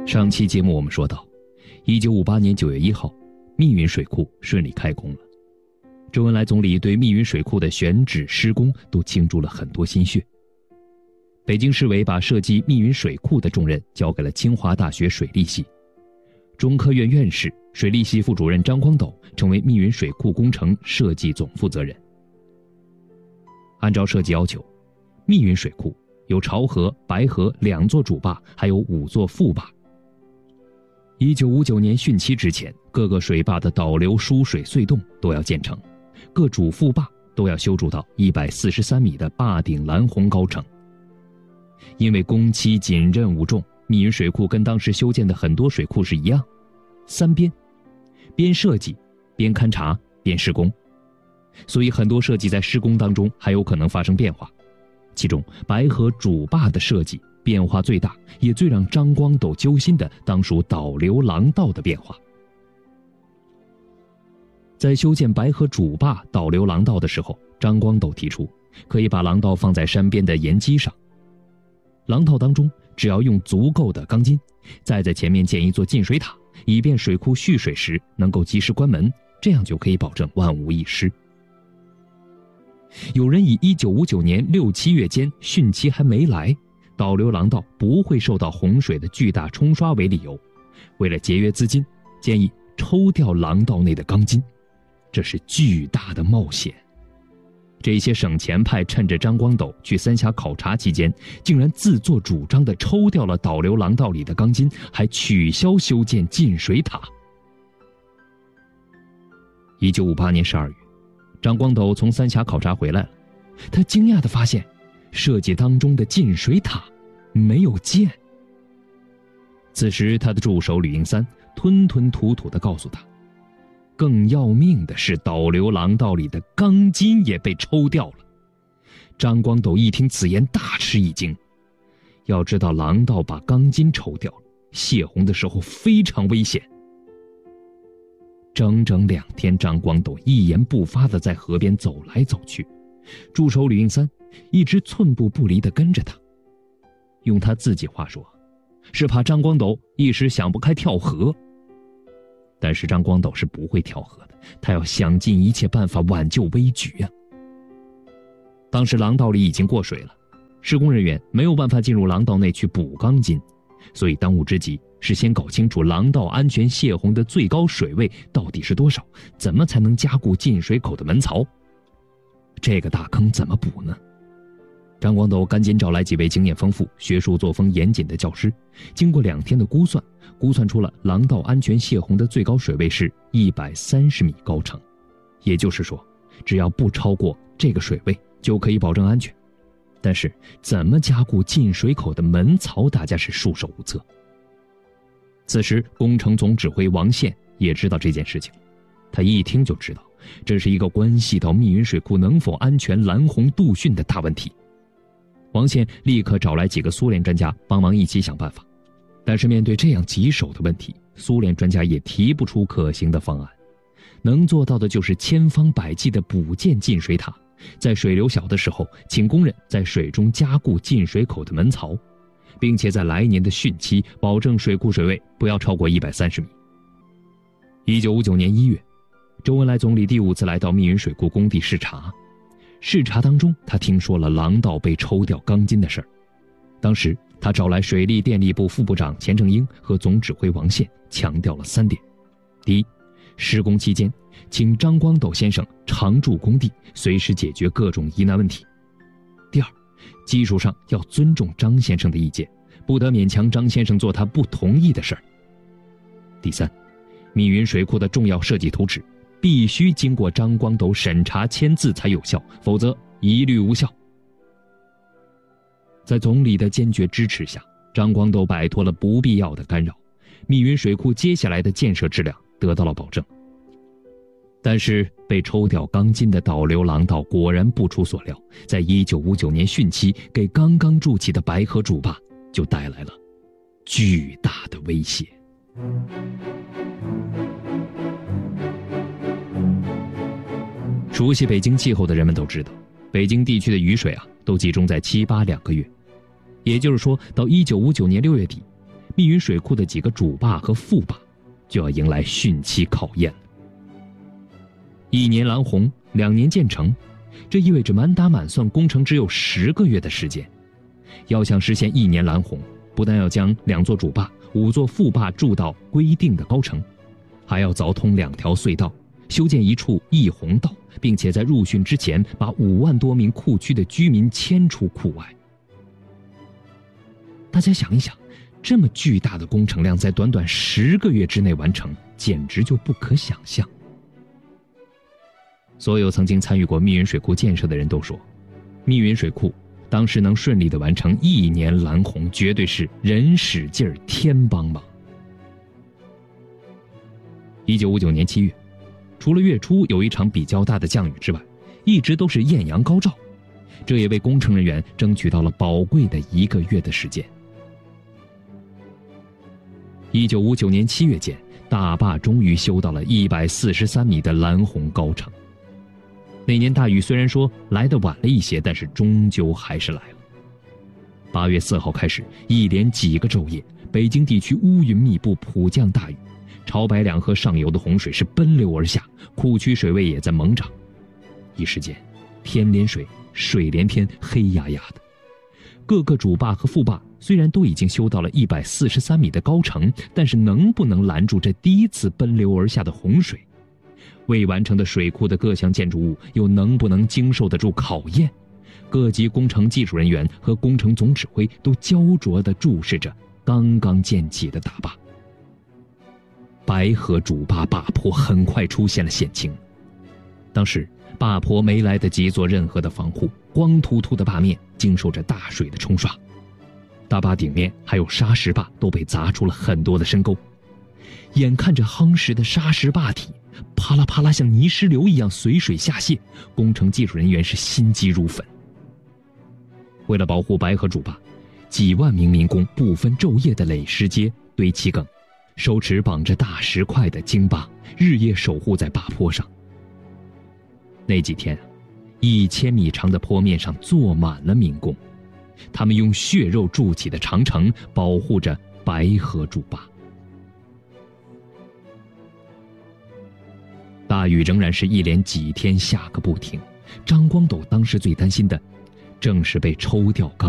上期节目我们说到，1958年9月1号，密云水库顺利开工了。周恩来总理对密云水库的选址施工都倾注了很多心血。北京市委把设计密云水库的重任交给了清华大学水利系，中科院院士、水利系副主任张光斗成为密云水库工程设计总负责人。按照设计要求，密云水库有潮河、白河2座主坝，还有5座副坝。1959年汛期之前，各个水坝的导流输水隧洞都要建成，各主副坝都要修筑到143米的坝顶拦洪高程。因为工期紧、任务重，密云水库跟当时修建的很多水库是一样，3边，边设计、边勘察、边施工，所以很多设计在施工当中还有可能发生变化。其中白河主坝的设计变化最大，也最让张光斗揪心的当属导流廊道的变化。在修建白河主坝导流廊道的时候，张光斗提出可以把廊道放在山边的岩基上，廊道当中只要用足够的钢筋，再在前面建一座进水塔，以便水库蓄水时能够及时关门，这样就可以保证万无一失。有人以1959年6、7月间汛期还没来，导流廊道不会受到洪水的巨大冲刷为理由，为了节约资金，建议抽掉廊道内的钢筋，这是巨大的冒险。这些省钱派趁着张光斗去三峡考察期间，竟然自作主张地抽掉了导流廊道里的钢筋，还取消修建进水塔。1958年12月，张光斗从三峡考察回来了，他惊讶地发现，设计当中的进水塔没有建。此时他的助手吕应三吞吞吐吐地告诉他，更要命的是导流廊道里的钢筋也被抽掉了。张光斗一听此言大吃一惊，要知道廊道把钢筋抽掉了，泄洪的时候非常危险。整整2天，张光斗一言不发地在河边走来走去，助手吕应三一直寸步不离地跟着他。用他自己话说，是怕张光斗一时想不开跳河。但是张光斗是不会跳河的，他要想尽一切办法挽救危局啊。当时廊道里已经过水了，施工人员没有办法进入廊道内去补钢筋，所以当务之急是先搞清楚廊道安全泄洪的最高水位到底是多少，怎么才能加固进水口的门槽。这个大坑怎么补呢？张光斗赶紧找来几位经验丰富、学术作风严谨的教师，经过2天的估算出了廊道安全泄洪的最高水位是130米高程，也就是说，只要不超过这个水位就可以保证安全。但是怎么加固进水口的门槽，大家是束手无策。此时工程总指挥王宪也知道这件事情，他一听就知道这是一个关系到密云水库能否安全拦洪渡汛的大问题。王宪立刻找来几个苏联专家帮忙一起想办法，但是面对这样棘手的问题，苏联专家也提不出可行的方案，能做到的就是千方百计地补建进水塔，在水流小的时候请工人在水中加固进水口的门槽，并且在来年的汛期保证水库水位不要超过130米。1959年1月，周恩来总理第5次来到密云水库工地视察，视察当中他听说了廊道被抽掉钢筋的事儿。当时他找来水利电力部副部长钱正英和总指挥王宪，强调了3点：第一，施工期间请张光斗先生常驻工地，随时解决各种疑难问题；第二，技术上要尊重张先生的意见，不得勉强张先生做他不同意的事儿；第三，密云水库的重要设计图纸必须经过张光斗审查签字才有效，否则一律无效。在总理的坚决支持下，张光斗摆脱了不必要的干扰，密云水库接下来的建设质量得到了保证。但是被抽掉钢筋的导流廊道果然不出所料，在1959年汛期给刚刚筑起的白河主坝就带来了巨大的威胁。熟悉北京气候的人们都知道，北京地区的雨水都集中在7、8、2个月，也就是说到1959年6月底， 密云水库的几个主坝和副坝就要迎来汛期考验了。1年拦洪，2年建成，这意味着满打满算工程只有10个月的时间。要想实现1年拦洪，不但要将2座主坝、5座副坝筑到规定的高程，还要凿通2条隧道，修建一处溢洪道，并且在入汛之前把5万多名库区的居民迁出库外。大家想一想，这么巨大的工程量在短短10个月之内完成，简直就不可想象。所有曾经参与过密云水库建设的人都说，密云水库当时能顺利地完成1年拦洪，绝对是人使劲儿天帮忙。1959年7月，除了月初有一场比较大的降雨之外，一直都是艳阳高照，这也为工程人员争取到了宝贵的1个月的时间。1959年7月间，大坝终于修到了143米的拦洪高程。那年大雨虽然说来得晚了一些，但是终究还是来了。8月4号开始，一连几个昼夜，北京地区乌云密布，普降大雨，潮白两河上游的洪水是奔流而下，库区水位也在猛涨。一时间，天连水，水连天，黑压压的。各个主坝和副坝虽然都已经修到了143米的高程，但是能不能拦住这第一次奔流而下的洪水？未完成的水库的各项建筑物又能不能经受得住考验？各级工程技术人员和工程总指挥都焦灼地注视着刚刚建起的大坝。白河主坝坝坡很快出现了险情，当时坝坡没来得及做任何的防护，光秃秃的坝面经受着大水的冲刷，大坝顶面还有沙石坝都被砸出了很多的深沟。眼看着夯实的沙石坝体啪啦啪啦像泥石流一样随水下泄，工程技术人员是心急如焚。为了保护白河主坝，几万名民工不分昼夜地垒石阶、堆砌埂，手持绑着大石块的京巴，日夜守护在坝坡上。那几天，1000米长的坡面上坐满了民工，他们用血肉筑起的长城保护着白河主坝。大雨仍然是一连几天下个不停，张光斗当时最担心的正是被抽掉钢